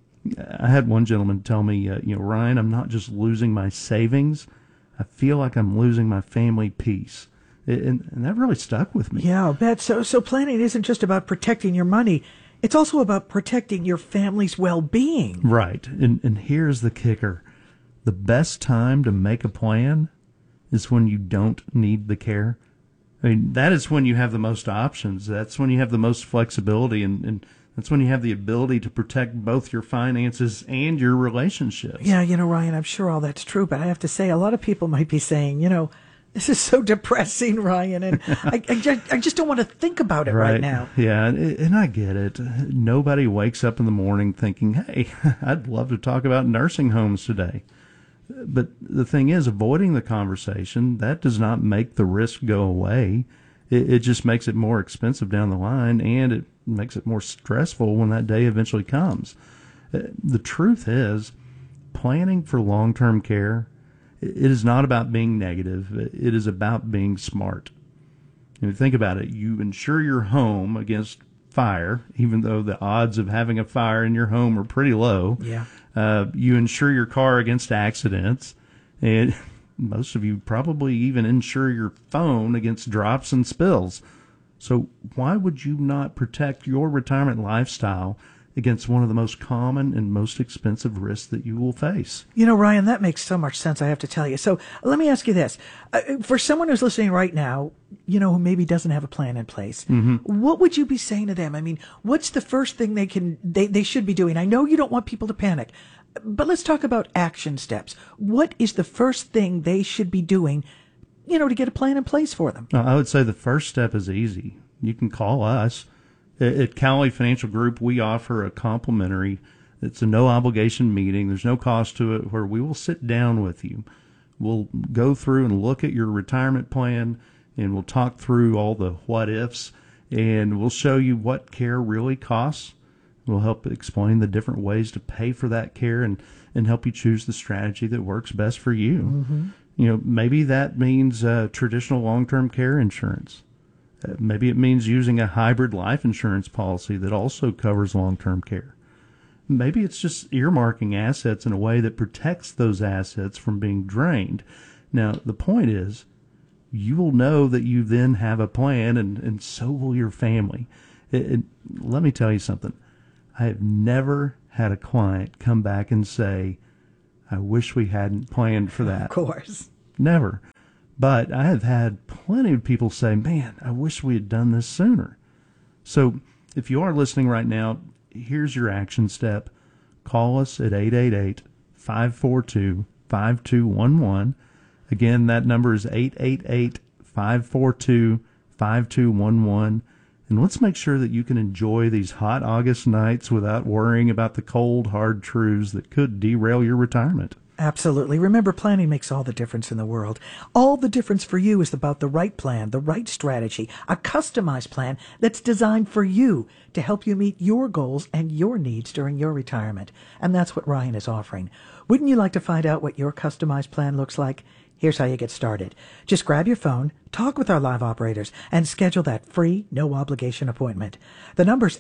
I had one gentleman tell me, Ryan, I'm not just losing my savings. I feel like I'm losing my family peace. And that really stuck with me. Yeah, I'll bet. So planning isn't just about protecting your money. It's also about protecting your family's well-being. Right. And here's the kicker. The best time to make a plan is when you don't need the care. I mean, that is when you have the most options. That's when you have the most flexibility, and that's when you have the ability to protect both your finances and your relationships. Yeah, Ryan, I'm sure all that's true, but I have to say, a lot of people might be saying, this is so depressing, Ryan, and I just don't want to think about it right now. Yeah, and I get it. Nobody wakes up in the morning thinking, hey, I'd love to talk about nursing homes today. But the thing is, avoiding the conversation, that does not make the risk go away. It just makes it more expensive down the line, and it makes it more stressful when that day eventually comes. The truth is, planning for long-term care, it is not about being negative. It is about being smart. Think about it. You insure your home against fire, even though the odds of having a fire in your home are pretty low. Yeah. You insure your car against accidents, and most of you probably even insure your phone against drops and spills. So why would you not protect your retirement lifestyle against one of the most common and most expensive risks that you will face? Ryan, that makes so much sense, I have to tell you. So let me ask you this. For someone who's listening right now, who maybe doesn't have a plan in place, what would you be saying to them? I mean, what's the first thing they should be doing? I know you don't want people to panic, but let's talk about action steps. What is the first thing they should be doing, to get a plan in place for them? I would say the first step is easy. You can call us. At Cowley Financial Group, we offer a complimentary, it's a no-obligation meeting. There's no cost to it, where we will sit down with you. We'll go through and look at your retirement plan, and we'll talk through all the what-ifs, and we'll show you what care really costs. We'll help explain the different ways to pay for that care and help you choose the strategy that works best for you. Mm-hmm. You know, maybe that means traditional long-term care insurance. Maybe it means using a hybrid life insurance policy that also covers long-term care. Maybe it's just earmarking assets in a way that protects those assets from being drained. Now, the point is, you will know that you then have a plan, and so will your family. Let me tell you something. I have never had a client come back and say, I wish we hadn't planned for that. Of course. Never. But I have had plenty of people say, man, I wish we had done this sooner. So if you are listening right now, here's your action step. Call us at 888-542-5211. Again, that number is 888-542-5211. And let's make sure that you can enjoy these hot August nights without worrying about the cold, hard truths that could derail your retirement. Absolutely. Remember, planning makes all the difference in the world. All the difference for you is about the right plan, the right strategy, a customized plan that's designed for you to help you meet your goals and your needs during your retirement. And that's what Ryan is offering. Wouldn't you like to find out what your customized plan looks like? Here's how you get started. Just grab your phone, talk with our live operators, and schedule that free, no-obligation appointment. The number's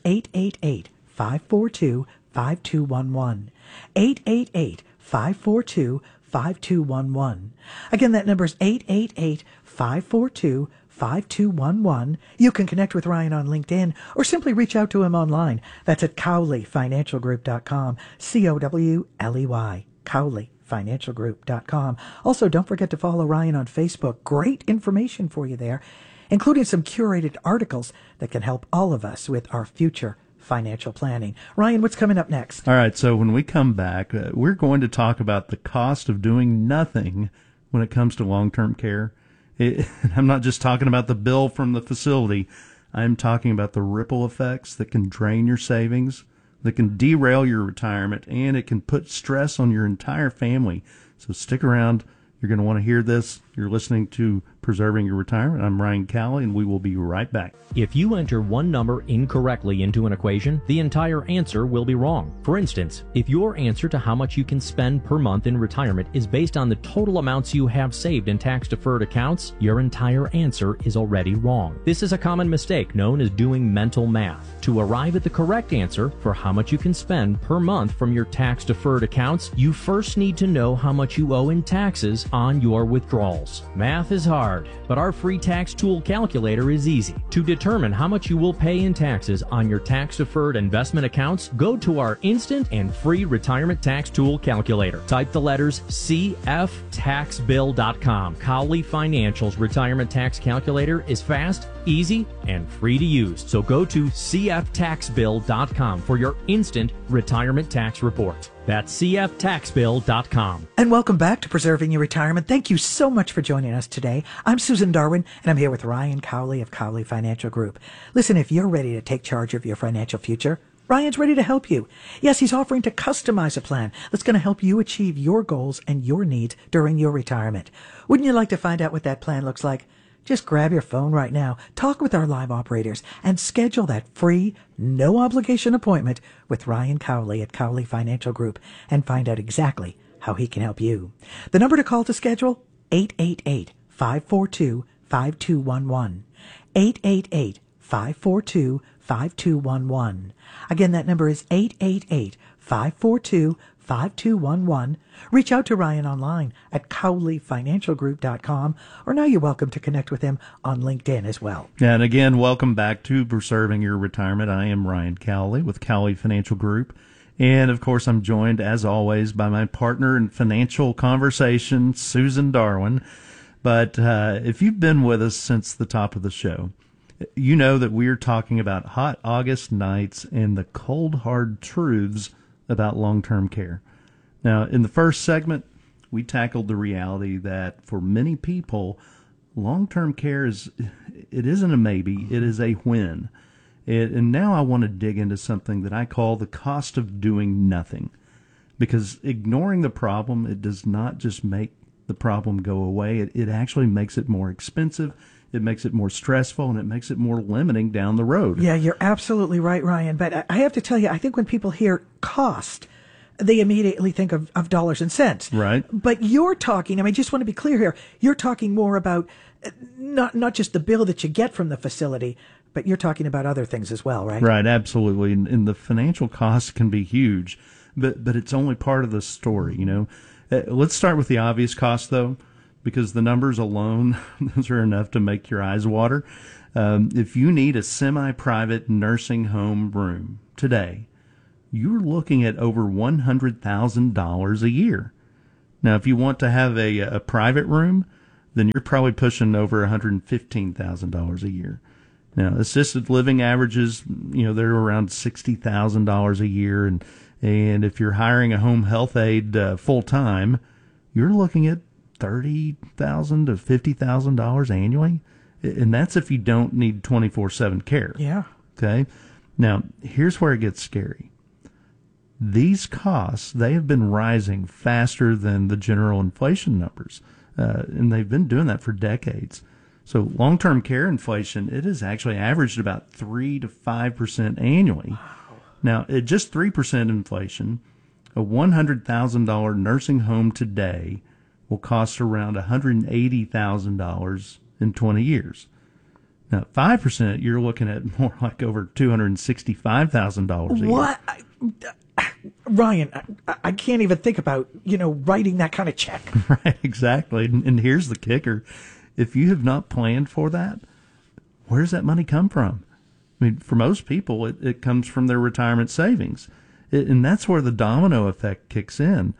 888-542-5211. 888-542-5211. Again, that number's 888-542-5211. You can connect with Ryan on LinkedIn or simply reach out to him online. That's at CowleyFinancialGroup.com. COWLEY. CowleyFinancialGroup.com. Also, don't forget to follow Ryan on Facebook. Great information for you there, including some curated articles that can help all of us with our future financial planning. Ryan, what's coming up next? All right, so when we come back, we're going to talk about the cost of doing nothing when it comes to long-term care. I'm not just talking about the bill from the facility. I'm talking about the ripple effects that can drain your savings, that can derail your retirement, and it can put stress on your entire family. So stick around. You're going to want to hear this. You're listening to Preserving Your Retirement. I'm Ryan Cowley, and we will be right back. If you enter one number incorrectly into an equation, the entire answer will be wrong. For instance, if your answer to how much you can spend per month in retirement is based on the total amounts you have saved in tax-deferred accounts, your entire answer is already wrong. This is a common mistake known as doing mental math. To arrive at the correct answer for how much you can spend per month from your tax-deferred accounts, you first need to know how much you owe in taxes on your withdrawals. Math is hard, but our free tax tool calculator is easy. To determine how much you will pay in taxes on your tax-deferred investment accounts, go to our instant and free retirement tax tool calculator. Type the letters cftaxbill.com. Cowley Financial's retirement tax calculator is fast, easy, and free to use. So go to cftaxbill.com for your instant retirement tax report. That's cftaxbill.com. And welcome back to Preserving Your Retirement. Thank you so much for joining us today. I'm Susan Darwin, and I'm here with Ryan Cowley of Cowley Financial Group. Listen, if you're ready to take charge of your financial future, Ryan's ready to help you. Yes, he's offering to customize a plan that's going to help you achieve your goals and your needs during your retirement. Wouldn't you like to find out what that plan looks like? Just grab your phone right now, talk with our live operators, and schedule that free, no-obligation appointment with Ryan Cowley at Cowley Financial Group and find out exactly how he can help you. The number to call to schedule, 888-542-5211. 888-542-5211. Again, that number is 888-542-5211. Reach out to Ryan online at CowleyFinancialGroup.com, or now you're welcome to connect with him on LinkedIn as well. And again, welcome back to Preserving Your Retirement. I am Ryan Cowley with Cowley Financial Group. And, of course, I'm joined, as always, by my partner in financial conversation, Susan Darwin. But if you've been with us since the top of the show, you know that we're talking about hot August nights and the cold, hard truths about long-term care. Now, in the first segment, we tackled the reality that for many people, long-term care isn't a maybe, it is a when. And now I want to dig into something that I call the cost of doing nothing. Because ignoring the problem, it does not just make the problem go away. It actually makes it more expensive. It makes it more stressful, and it makes it more limiting down the road. Yeah, you're absolutely right, Ryan. But I have to tell you, I think when people hear cost, they immediately think of dollars and cents. Right. But you're talking, I just want to be clear here, you're talking more about not just the bill that you get from the facility, but you're talking about other things as well, right? Right, absolutely. And the financial costs can be huge, but it's only part of the story, Let's start with the obvious cost, though, because the numbers alone, those are enough to make your eyes water. If you need a semi-private nursing home room today, you're looking at over $100,000 a year. Now, if you want to have a private room, then you're probably pushing over $115,000 a year. Now, assisted living averages, they're around $60,000 a year, and if you're hiring a home health aide full time, you're looking at $30,000 to $50,000 annually, and that's if you don't need 24/7 care. Yeah. Okay. Now, here's where it gets scary. These costs, they have been rising faster than the general inflation numbers, and they've been doing that for decades. So long-term care inflation, it has actually averaged about 3 to 5% annually. Wow. Now, at just 3% inflation, a $100,000 nursing home today will cost around $180,000 in 20 years. Now, at 5%, you're looking at more like over $265,000 a year. What? Ryan, I can't even think about, writing that kind of check. Right, exactly. And here's the kicker. If you have not planned for that, where does that money come from? For most people, it comes from their retirement savings. And that's where the domino effect kicks in.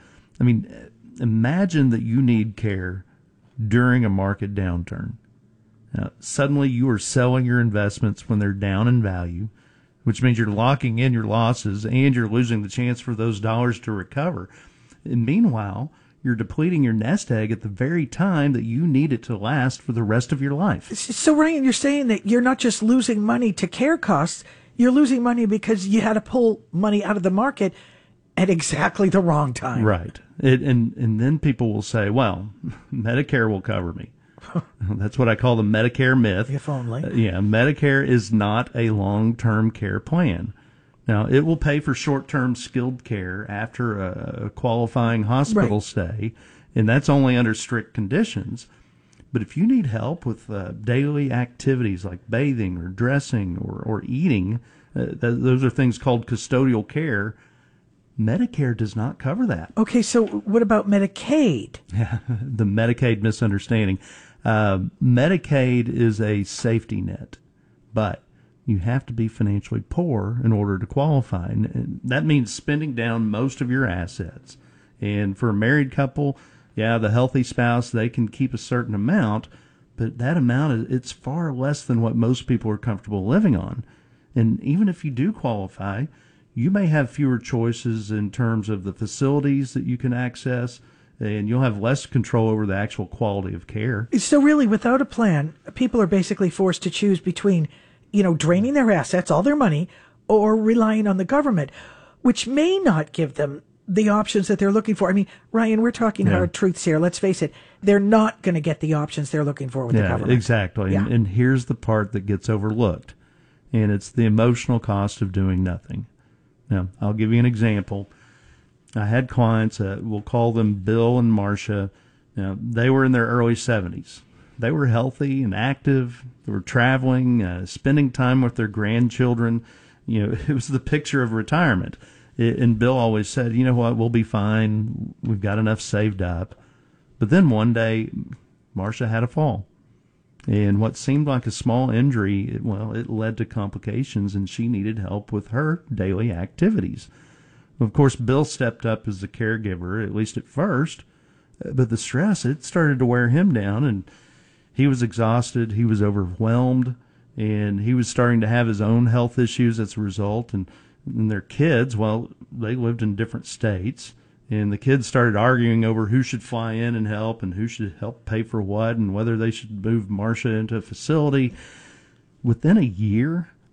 Imagine that you need care during a market downturn. Now, suddenly you are selling your investments when they're down in value, which means you're locking in your losses and you're losing the chance for those dollars to recover. And meanwhile, you're depleting your nest egg at the very time that you need it to last for the rest of your life. So, Ryan, you're saying that you're not just losing money to care costs, you're losing money because you had to pull money out of the market at exactly the wrong time. Right. And then people will say, well, Medicare will cover me. That's what I call the Medicare myth. If only. Medicare is not a long-term care plan. Now, it will pay for short-term skilled care after a qualifying hospital stay, and that's only under strict conditions. But if you need help with daily activities like bathing or dressing or eating, those are things called custodial care, Medicare does not cover that. Okay, so what about Medicaid? Yeah, the Medicaid misunderstanding. Medicaid is a safety net, but you have to be financially poor in order to qualify. And that means spending down most of your assets. And for a married couple, the healthy spouse, they can keep a certain amount, but that amount, it's far less than what most people are comfortable living on. And even if you do qualify, you may have fewer choices in terms of the facilities that you can access, and you'll have less control over the actual quality of care. So really, without a plan, people are basically forced to choose between draining their assets, all their money, or relying on the government, which may not give them the options that they're looking for. Ryan, we're talking hard truths here. Let's face it. They're not going to get the options they're looking for with the government. Exactly. Yeah. And here's the part that gets overlooked, and it's the emotional cost of doing nothing. Now, I'll give you an example. I had clients, we'll call them Bill and Marcia. They were in their early 70s. They were healthy and active. They were traveling, spending time with their grandchildren. It was the picture of retirement. And Bill always said, you know what, we'll be fine. We've got enough saved up. But then one day, Marcia had a fall. And what seemed like a small injury, it led to complications, and she needed help with her daily activities. Of course, Bill stepped up as the caregiver, at least at first, but the stress, it started to wear him down, and he was exhausted, he was overwhelmed, and he was starting to have his own health issues as a result. And their kids, they lived in different states, and the kids started arguing over who should fly in and help and who should help pay for what and whether they should move Marcia into a facility. Within a year,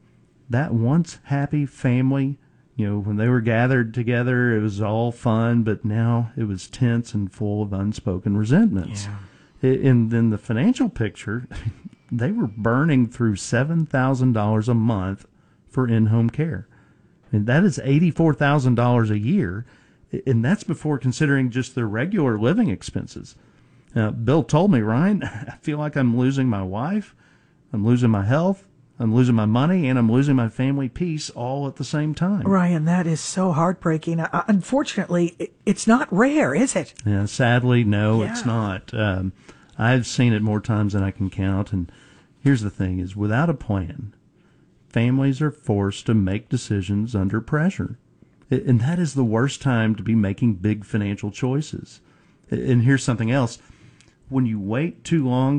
that once happy family, when they were gathered together, it was all fun, but now it was tense and full of unspoken resentments. Yeah. And then the financial picture, they were burning through $7,000 a month for in-home care. And that is $84,000 a year, and that's before considering just their regular living expenses. Bill told me, Ryan, I feel like I'm losing my wife, I'm losing my health, I'm losing my money, and I'm losing my family peace all at the same time. Ryan, that is so heartbreaking. Unfortunately, it's not rare, is it? Yeah, sadly, no, it's not. I've seen it more times than I can count. And here's the thing is, without a plan, families are forced to make decisions under pressure. And that is the worst time to be making big financial choices. And here's something else. When you wait too long